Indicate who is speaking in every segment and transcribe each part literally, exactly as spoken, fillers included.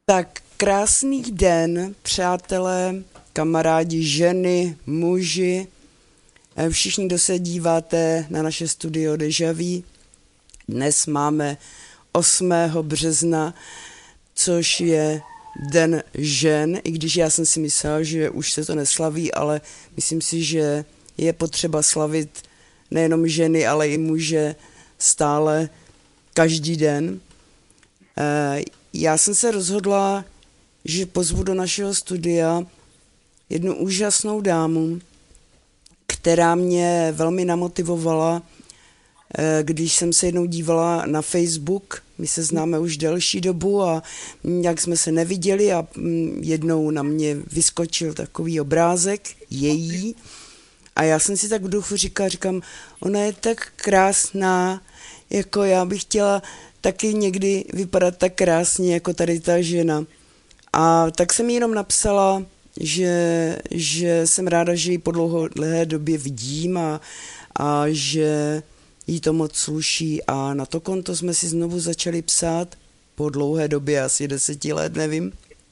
Speaker 1: Tak krásný den, přátelé, kamarádi, ženy, muži, eh, všichni, kdo se díváte na naše studio Deja Vu. Dnes máme osmého března, což je Den žen, i když já jsem si myslel, že už se to neslaví, ale myslím si, že je potřeba slavit nejenom ženy, ale i muže stále každý den. Eh, Já jsem se rozhodla, že pozvu do našeho studia jednu úžasnou dámu, která mě velmi namotivovala, když jsem se jednou dívala na Facebook. My se známe už delší dobu a nějak jsme se neviděli a jednou na mě vyskočil takový obrázek její a já jsem si tak v duchu říkala, říkám, ona je tak krásná, jako já bych chtěla taky někdy vypadat tak krásně, jako tady ta žena. A tak jsem jí jenom napsala, že, že jsem ráda, že ji po dlouhé době vidím a, a že jí to moc sluší. A na to konto jsme si znovu začali psát po dlouhé době, asi deseti let, nevím.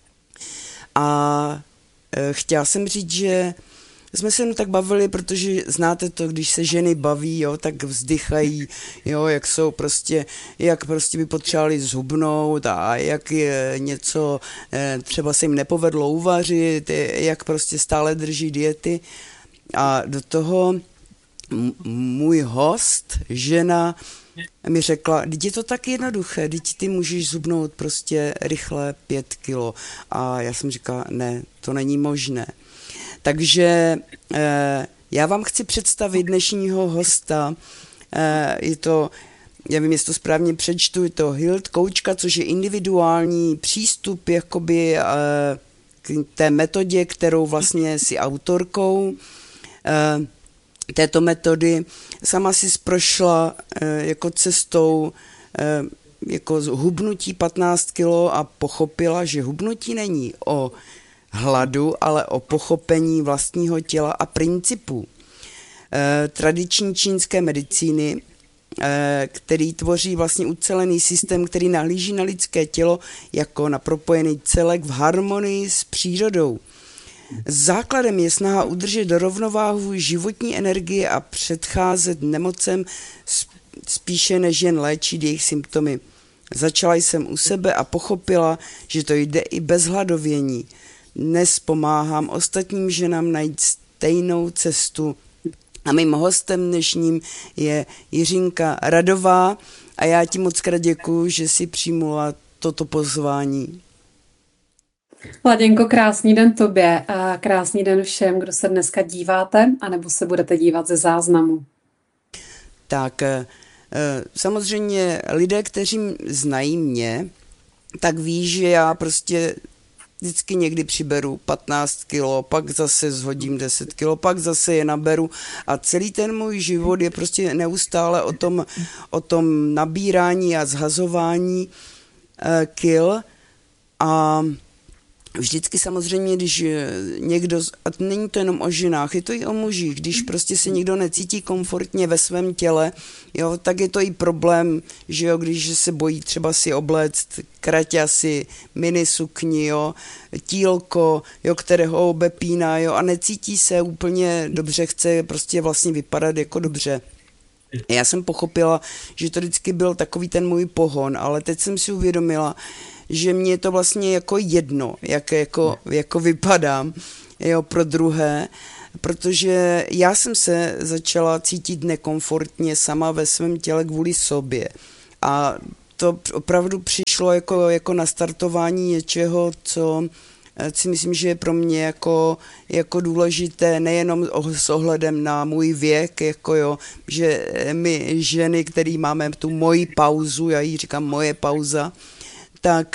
Speaker 1: A e, chtěla jsem říct, že jsme se jenom tak bavili, protože znáte to, když se ženy baví, jo, tak vzdychají, jo, jak jsou prostě, jak prostě by potřebovali zhubnout a jak je něco, třeba se jim nepovedlo uvařit, jak prostě stále drží diety. A do toho můj host, žena, mi řekla, teď je to tak jednoduché, teď ty můžeš zhubnout prostě rychle pět kilo. A já jsem říkala, ne, to není možné. Takže eh, já vám chci představit dnešního hosta. Eh, je to, já vím, jestli to správně přečtu, je to Health Coachka, což je individuální přístup jakoby eh, k té metodě, kterou vlastně si autorkou eh, této metody. Sama si prošla eh, jako cestou eh, jako hubnutí patnáct kilo a pochopila, že hubnutí není o hladu, ale o pochopení vlastního těla a principů. E, tradiční čínské medicíny, e, který tvoří vlastně ucelený systém, který nahlíží na lidské tělo jako na propojený celek v harmonii s přírodou. Základem je snaha udržet do rovnováhu životní energie a předcházet nemocem spíše než jen léčit jejich symptomy. Začala jsem u sebe a pochopila, že to jde i bez hladovění. Dnes pomáhám ostatním ženám najít stejnou cestu. A mým hostem dnešním je Jiřinka Radová a já ti moc krát děkuju, že jsi přijmula toto pozvání.
Speaker 2: Laděnko, krásný den tobě a krásný den všem, kdo se dneska díváte, anebo se budete dívat ze záznamu.
Speaker 1: Tak samozřejmě lidé, kteří znají mě, tak ví, že já prostě vždycky někdy přiberu patnáct kilo, pak zase zhodím deset kilo, pak zase je naberu a celý ten můj život je prostě neustále o tom, o tom nabírání a zhazování eh, kil a vždycky samozřejmě, když někdo, a není to jenom o ženách, je to i o mužích, když prostě se někdo necítí komfortně ve svém těle, jo, tak je to i problém, že jo, když se bojí třeba si obléct kraťasy, mini sukni, jo, tílko, jo, které ho obepíná, jo, a necítí se úplně dobře, chce prostě vlastně vypadat jako dobře. Já jsem pochopila, že to vždycky byl takový ten můj pohon, ale teď jsem si uvědomila, že mě je to vlastně jako jedno, jak jako, jako vypadám, jo, pro druhé, protože já jsem se začala cítit nekomfortně sama ve svém těle kvůli sobě a to opravdu přišlo jako, jako nastartování něčeho, co si myslím, že je pro mě jako, jako důležité nejenom s ohledem na můj věk, jako jo, že my ženy, který máme tu moji pauzu, já jí říkám moje pauza, tak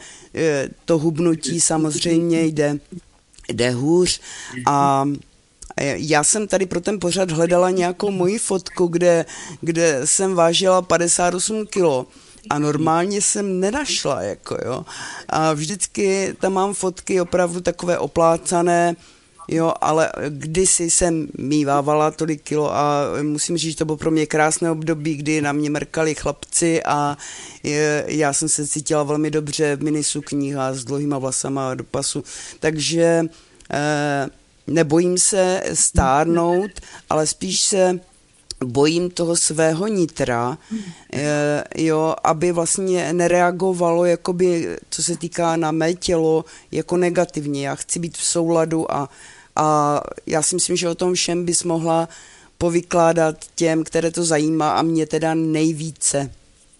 Speaker 1: to hubnutí samozřejmě jde, jde hůř a já jsem tady pro ten pořad hledala nějakou moji fotku, kde, kde jsem vážila padesát osm kilo a normálně jsem nenašla, jako jo. A vždycky tam mám fotky opravdu takové oplácané, jo, ale kdysi jsem mívávala tolik kilo a musím říct, že to bylo pro mě krásné období, kdy na mě mrkali chlapci a je, já jsem se cítila velmi dobře v minisukních a s dlouhýma vlasama do pasu, takže eh, nebojím se stárnout, ale spíš se bojím toho svého nitra, eh, jo, aby vlastně nereagovalo, jakoby, co se týká na mé tělo, jako negativně. Já chci být v souladu a, a já si myslím, že o tom všem bys mohla povykládat těm, které to zajímá a mě teda nejvíce.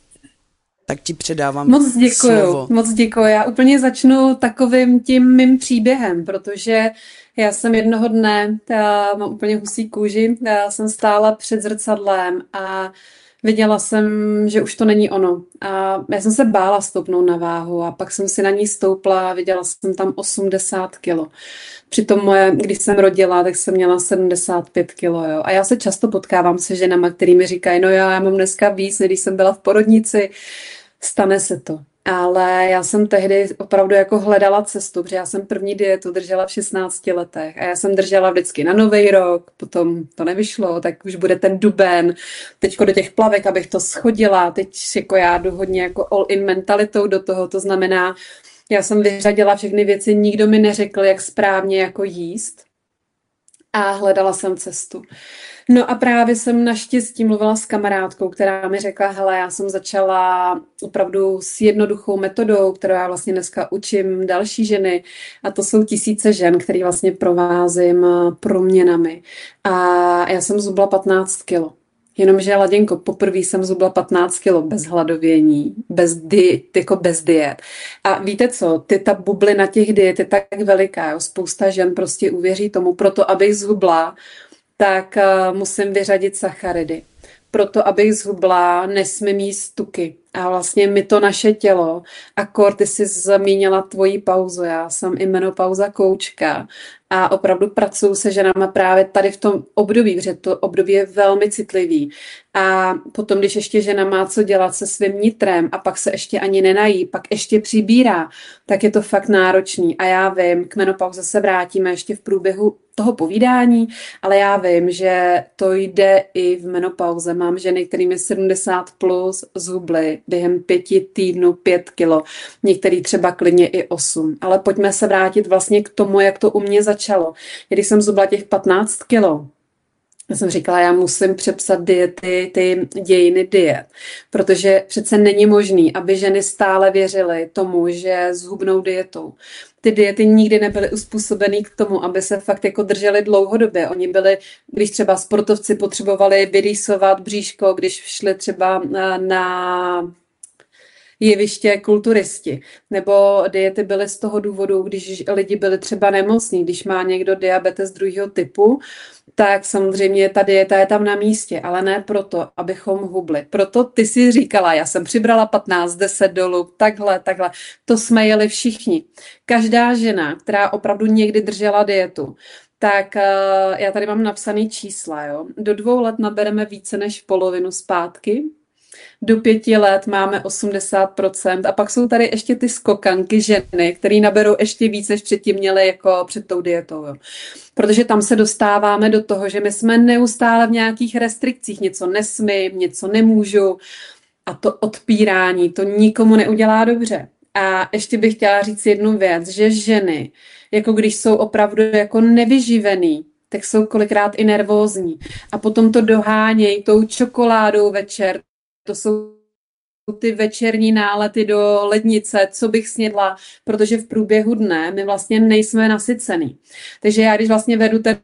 Speaker 1: Tak ti předávám
Speaker 2: Moc děkuju,
Speaker 1: slovo.
Speaker 2: moc děkuju. Já úplně začnu takovým tím mým příběhem, protože já jsem jednoho dne, já mám úplně husí kůži, já jsem stála před zrcadlem a viděla jsem, že už to není ono. A já jsem se bála stoupnout na váhu a pak jsem si na ní stoupla a viděla jsem tam osmdesát kilo. Přitom moje, když jsem rodila, tak jsem měla sedmdesát pět kilo. Jo. A já se často potkávám se ženama, který mi říkají, no já, já mám dneska víc, než když jsem byla v porodnici. Stane se to. Ale já jsem tehdy opravdu jako hledala cestu, protože já jsem první dietu držela v šestnácti letech a já jsem držela vždycky na Nový rok, potom to nevyšlo, tak už bude ten duben, teďko do těch plavek, abych to schodila, teď jako já jdu hodně jako all-in mentalitou do toho, to znamená, já jsem vyřadila všechny věci, nikdo mi neřekl, jak správně jako jíst a hledala jsem cestu. No a právě jsem naštěstí mluvila s kamarádkou, která mi řekla, hele, já jsem začala opravdu s jednoduchou metodou, kterou já vlastně dneska učím další ženy a to jsou tisíce žen, který vlastně provázím proměnami. A já jsem zhubla patnáct kilo. Jenomže, Laděnko, poprvé jsem zhubla patnáct kilo bez hladovění, bez, di- jako bez diet. A víte co, ty ta bublina těch diet je tak veliká, jo? Spousta žen prostě uvěří tomu, proto abych zhubla, tak uh, musím vyřadit sacharidy. Proto, abych zhubla, nesmím jíst tuky. A vlastně mi to naše tělo, a Kor, ty jsi zmínila tvoji pauzu, já jsem i menopauza koučka a opravdu pracuji se ženama právě tady v tom období, protože to období je velmi citlivý. A potom, když ještě žena má co dělat se svým nitrem a pak se ještě ani nenají, pak ještě přibírá, tak je to fakt náročný. A já vím, k menopauze se vrátíme ještě v průběhu toho povídání, ale já vím, že to jde i v menopauze. Mám ženy, kterým je sedmdesát plus, zhubly během pěti týdnů pět kilo, některý třeba klidně i osm. Ale pojďme se vrátit vlastně k tomu, jak to u mě začalo. Když jsem zhubla těch patnáct kilo, já jsem říkala, já musím přepsat diety, ty dějiny diet, protože přece není možný, aby ženy stále věřily tomu, že zhubnou dietou. Ty diety nikdy nebyly uspůsobeny k tomu, aby se fakt jako držely dlouhodobě. Oni byli, když třeba sportovci potřebovali vyrýsovat bříško, když šli třeba na jeviště kulturisti. Nebo diety byly z toho důvodu, když lidi byli třeba nemocní, když má někdo diabetes druhého typu, tak samozřejmě ta dieta je tam na místě, ale ne proto, abychom hubli. Proto ty si říkala, já jsem přibrala patnáct, deset dolů, takhle, takhle. To jsme jeli všichni. Každá žena, která opravdu někdy držela dietu, tak uh, já tady mám napsaný čísla. Jo? Do dvou let nabereme více než polovinu zpátky, do pěti let máme osmdesát procent a pak jsou tady ještě ty skokanky ženy, které naberou ještě víc, než předtím měly jako před tou dietou. Jo. Protože tam se dostáváme do toho, že my jsme neustále v nějakých restrikcích, něco nesmím, něco nemůžu a to odpírání, to nikomu neudělá dobře. A ještě bych chtěla říct jednu věc, že ženy, jako když jsou opravdu jako nevyživený, tak jsou kolikrát i nervózní a potom to dohánějí tou čokoládou večer. To jsou ty večerní nálety do lednice, co bych snědla, protože v průběhu dne my vlastně nejsme nasycený. Takže já, když vlastně vedu ten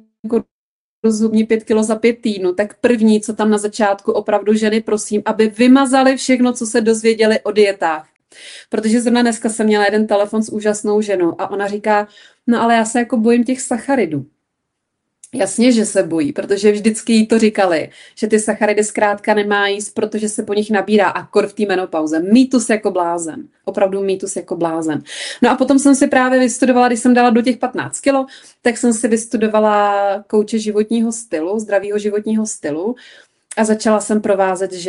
Speaker 2: zhubní pět kilo za pět týdnů, tak první, co tam na začátku opravdu ženy prosím, aby vymazali všechno, co se dozvěděli o dietách. Protože zrovna dneska jsem měla jeden telefon s úžasnou ženou a ona říká, no ale já se jako bojím těch sacharidů. Jasně, že se bojí, protože vždycky jí to říkali, že ty sacharidy zkrátka nemá jíst, protože se po nich nabírá a kor v té menopauze. Mýtus jako blázen. Opravdu mýtus jako blázen. No a potom jsem si právě vystudovala, když jsem dala do těch patnáct kilo, tak jsem si vystudovala kouče životního stylu, zdravého životního stylu a začala jsem provázet ženy.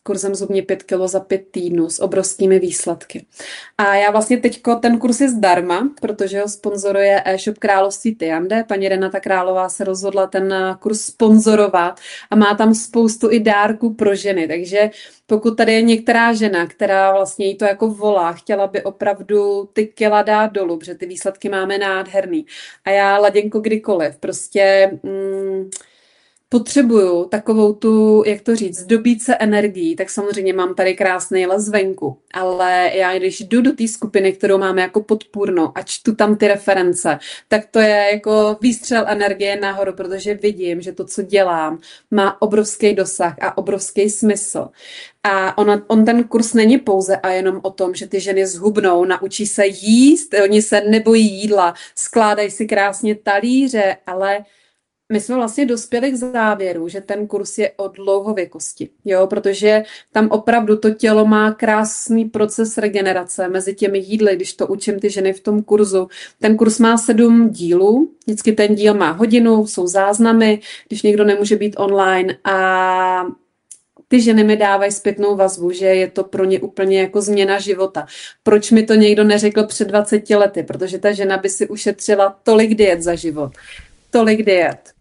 Speaker 2: kurzem Zhubni pět kilo za pět týdnů s obrovskými výsledky. A já vlastně teďko, ten kurz je zdarma, protože ho sponzoruje e-shop Království Tyande. Paní Renata Králová se rozhodla ten kurz sponzorovat a má tam spoustu i dárků pro ženy, takže pokud tady je některá žena, která vlastně jí to jako volá, chtěla by opravdu ty kila dát dolů, protože ty výsledky máme nádherný. A já, Laděnko, kdykoliv, prostě mm, potřebuju takovou tu, jak to říct, zdobít se energií, tak samozřejmě mám tady krásný les venku, ale já když jdu do té skupiny, kterou máme jako podpůrnou a čtu tam ty reference, tak to je jako výstřel energie nahoru, protože vidím, že to, co dělám, má obrovský dosah a obrovský smysl. A on, on ten kurz není pouze a jenom o tom, že ty ženy zhubnou, naučí se jíst, oni se nebojí jídla, skládají si krásně talíře, ale my jsme vlastně dospěli k závěru, že ten kurz je o dlouhověkosti, jo, protože tam opravdu to tělo má krásný proces regenerace mezi těmi jídly, když to učím ty ženy v tom kurzu. Ten kurz má sedm dílů, vždycky ten díl má hodinu, jsou záznamy, když někdo nemůže být online a ty ženy mi dávají zpětnou vazbu, že je to pro ně úplně jako změna života. Proč mi to někdo neřekl před dvaceti lety? Protože ta žena by si ušetřila tolik diet za život. Tolik diet.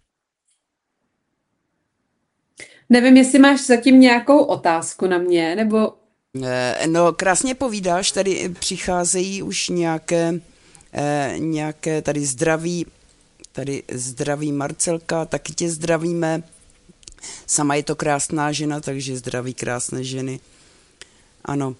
Speaker 2: Nevím, jestli máš zatím nějakou otázku na mě, nebo...
Speaker 1: No, krásně povídáš, tady přicházejí už nějaké, eh, nějaké tady zdraví, tady zdraví Marcelka, taky tě zdravíme. Sama je to krásná žena, takže zdraví krásné ženy. Ano,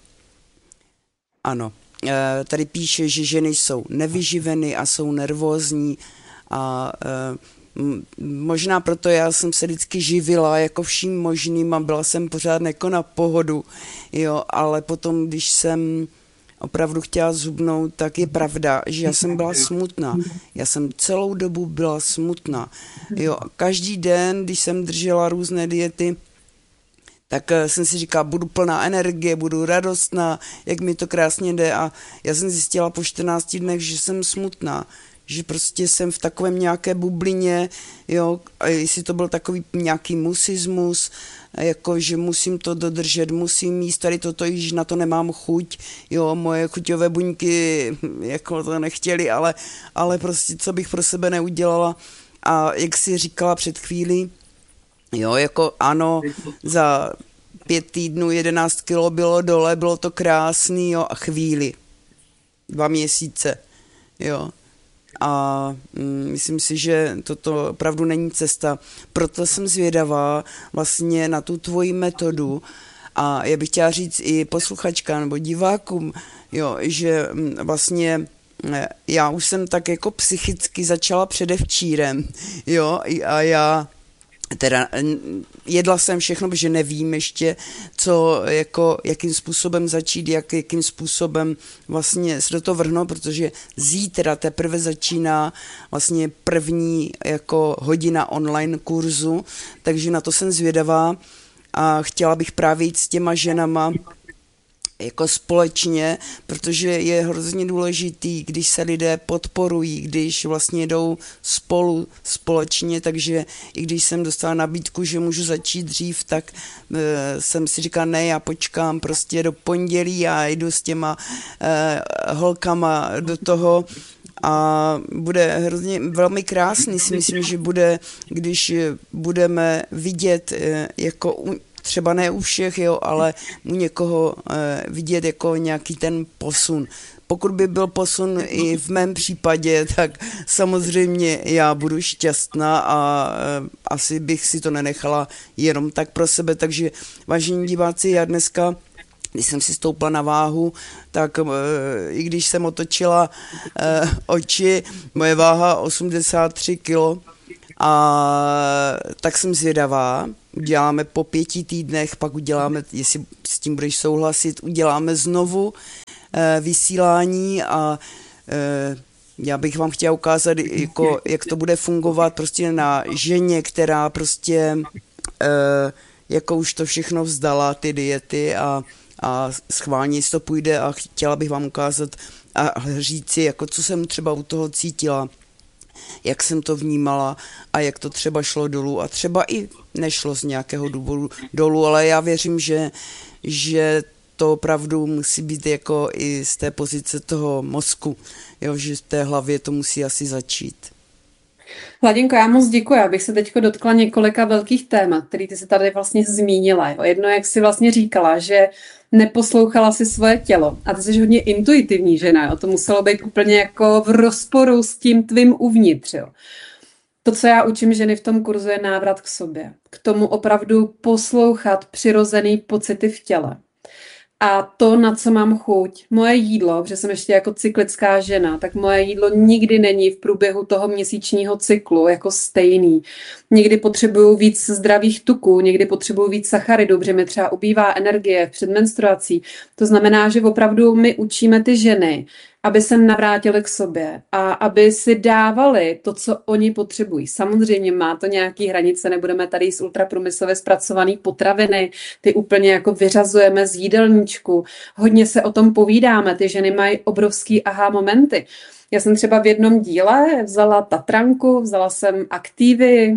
Speaker 1: ano. Eh, tady píše, že ženy jsou nevyživeny a jsou nervózní a... Eh, možná proto já jsem se vždycky živila jako vším možným a byla jsem pořád jako na pohodu, jo, ale potom, když jsem opravdu chtěla zhubnout, tak je pravda, že já jsem byla smutná. Já jsem celou dobu byla smutná, jo, každý den, když jsem držela různé diety, tak jsem si říkala, budu plná energie, budu radostná, jak mi to krásně jde a já jsem zjistila po čtrnácti dnech, že jsem smutná, že prostě jsem v takovém nějaké bublině, jo, a jestli to byl takový nějaký musismus, jako že musím to dodržet, musím jíst tady toto, již na to nemám chuť, jo, moje chuťové buňky jako to nechtěli, ale, ale prostě co bych pro sebe neudělala a jak si říkala před chvílí, jo, jako ano, za pět týdnů jedenáct kilo bylo dole, bylo to krásný, jo, a chvíli, dva měsíce, jo. A mm, myslím si, že toto opravdu není cesta. Proto jsem zvědavá vlastně na tu tvoji metodu a já bych chtěla říct i posluchačkám nebo divákům, jo, že mm, vlastně já už jsem tak jako psychicky začala předevčírem, jo, a já teda jedla jsem všechno, protože nevím ještě, co, jako, jakým způsobem začít, jak, jakým způsobem vlastně se do toho vrhnout, protože zítra teprve začíná vlastně první jako hodina online kurzu, takže na to jsem zvědavá a chtěla bych právě jít s těma ženama jako společně, protože je hrozně důležitý, když se lidé podporují, když vlastně jdou spolu společně, takže i když jsem dostala nabídku, že můžu začít dřív, tak e, jsem si říkala, ne, já počkám prostě do pondělí a jdu s těma e, holkama do toho a bude hrozně velmi krásný, si myslím, že bude, když budeme vidět e, jako u, třeba ne u všech, jo, ale u někoho e, vidět jako nějaký ten posun. Pokud by byl posun i v mém případě, tak samozřejmě já budu šťastná a e, asi bych si to nenechala jenom tak pro sebe. Takže vážení diváci, já dneska, když jsem si stoupla na váhu, tak e, i když jsem otočila e, oči, moje váha osmdesát tři kilo, a tak jsem zvědavá, uděláme po pěti týdnech, pak uděláme, jestli s tím budeš souhlasit, uděláme znovu e, vysílání a e, já bych vám chtěla ukázat, jako, jak to bude fungovat prostě na ženě, která prostě e, jako už to všechno vzdala, ty diety a, a schválně, jestli to půjde a chtěla bych vám ukázat a říci, jako co jsem třeba u toho cítila. jak jsem to vnímala a jak to třeba šlo dolů a třeba i nešlo z nějakého důvodu dolů, ale já věřím, že, že to opravdu musí být jako i z té pozice toho mozku, jo, že v té hlavě to musí asi začít.
Speaker 2: Hladinko, já moc děkuji. Abych se teď dotkla několika velkých témat, které ty se tady vlastně zmínila. Jo. Jedno, jak jsi vlastně říkala, že neposlouchala si svoje tělo. A ty jsi hodně intuitivní žena. Jo. To muselo být úplně jako v rozporu s tím tvým uvnitř. Jo. To, co já učím ženy v tom kurzu, je návrat k sobě. K tomu opravdu poslouchat přirozený pocity v těle. A to, na co mám chuť, moje jídlo, protože jsem ještě jako cyklická žena, tak moje jídlo nikdy není v průběhu toho měsíčního cyklu jako stejný. Někdy potřebuju víc zdravých tuků, někdy potřebuju víc sacharidů, protože mi třeba ubývá energie před menstruací. To znamená, že opravdu my učíme ty ženy, aby se navrátili k sobě a aby si dávali to, co oni potřebují. Samozřejmě má to nějaký hranice, nebudeme tady z ultraprůmyslově zpracované potraviny, ty úplně jako vyřazujeme z jídelníčku. Hodně se o tom povídáme, ty ženy mají obrovský aha momenty. Já jsem třeba v jednom díle vzala Tatranku, vzala jsem Activii.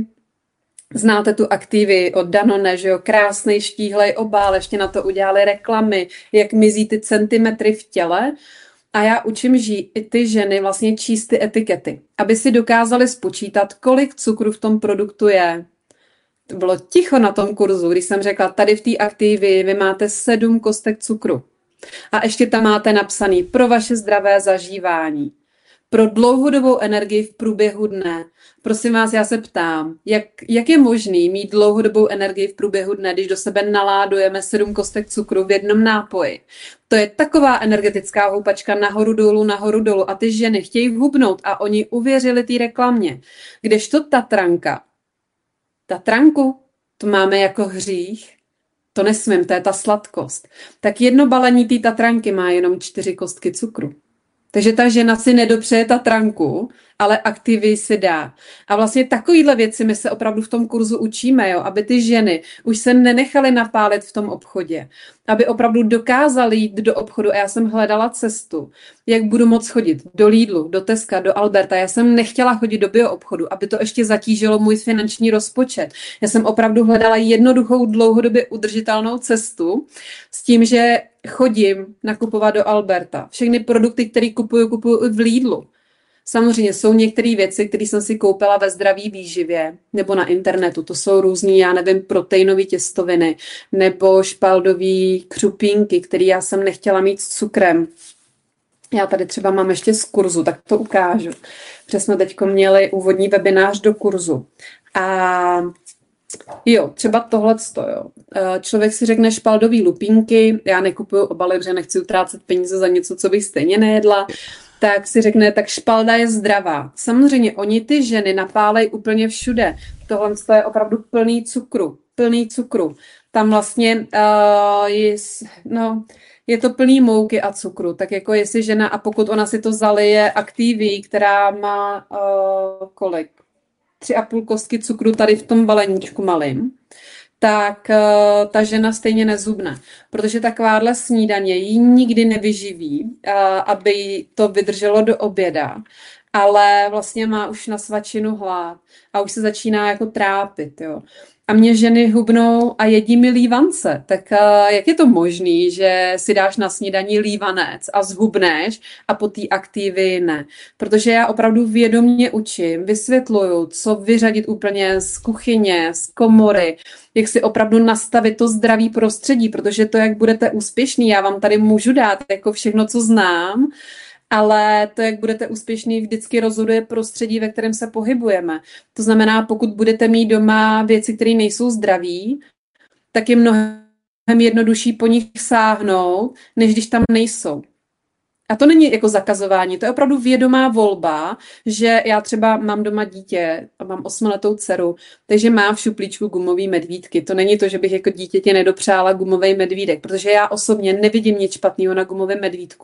Speaker 2: Znáte tu Activii od Danone, že jo, krásnej štíhlej obál, ještě na to udělali reklamy, jak mizí ty centimetry v těle. A já učím ži- ty ženy vlastně číst ty etikety, aby si dokázali spočítat, kolik cukru v tom produktu je. To bylo ticho na tom kurzu, když jsem řekla, tady v té Activii vy máte sedm kostek cukru. A ještě tam máte napsaný pro vaše zdravé zažívání, pro dlouhodobou energii v průběhu dne. Prosím vás, já se ptám, jak, jak je možný mít dlouhodobou energii v průběhu dne, když do sebe naládujeme sedm kostek cukru v jednom nápoji. To je taková energetická houpačka nahoru dolů, nahoru dolů a ty ženy chtějí hubnout a oni uvěřili té reklamě. Kdežto Tatranka, Tatranku, to máme jako hřích, to nesmím, to je ta sladkost. Tak jedno balení té Tatranky má jenom čtyři kostky cukru. Takže ta žena si nedopřeje Tatranku, ale Activii si dá. A vlastně takovýhle věci my se opravdu v tom kurzu učíme, jo, aby ty ženy už se nenechaly napálit v tom obchodě, aby opravdu dokázaly jít do obchodu. A já jsem hledala cestu, jak budu moct chodit do Lidlu, do Teska, do Alberta. Já jsem nechtěla chodit do bioobchodu, aby to ještě zatížilo můj finanční rozpočet. Já jsem opravdu hledala jednoduchou, dlouhodobě udržitelnou cestu s tím, že chodím nakupovat do Alberta. Všechny produkty, které kupuju, kupuju i v Lidlu. Samozřejmě jsou některé věci, které jsem si koupila ve zdraví výživě nebo na internetu. To jsou různý, já nevím, proteinové těstoviny nebo špaldové křupínky, které já jsem nechtěla mít s cukrem. Já tady třeba mám ještě z kurzu, tak to ukážu. Protože jsme teďko měli úvodní webinář do kurzu. A jo, třeba tohleto, jo. Člověk si řekne špaldový lupínky, já nekupuju obaly, protože nechci utrácet peníze za něco, co bych stejně nejedla, tak si řekne, tak špalda je zdravá. Samozřejmě oni ty ženy napálejí úplně všude. Tohle je opravdu plný cukru, plný cukru. Tam vlastně uh, je, no, je to plný mouky a cukru. Tak jako jestli žena, a pokud ona si to zalije Activii, která má uh, kolik? Tři a půl kostky cukru tady v tom baleníčku malým, tak uh, ta žena stejně nezubne. Protože takováhle snídaně jí nikdy nevyživí, uh, aby to vydrželo do oběda, ale vlastně má už na svačinu hlad a už se začíná jako trápit, jo. A mě ženy hubnou a jedí mi lívance. Tak uh, jak je to možný, že si dáš na snídaní lívanec a zhubneš a po té Activii ne? Protože já opravdu vědomě učím, vysvětluju, co vyřadit úplně z kuchyně, z komory, jak si opravdu nastavit to zdravý prostředí, protože to, jak budete úspěšný, já vám tady můžu dát jako všechno, co znám, ale to, jak budete úspěšný, vždycky rozhoduje prostředí, ve kterém se pohybujeme. To znamená, pokud budete mít doma věci, které nejsou zdraví, tak je mnohem jednodušší po nich sáhnout, než když tam nejsou. A to není jako zakazování, to je opravdu vědomá volba, že já třeba mám doma dítě a mám osmiletou dceru, takže mám v šuplíčku gumový medvídky. To není to, že bych jako dítěti nedopřála gumový medvídek, protože já osobně nevidím nic špatného na gumovém medvídku.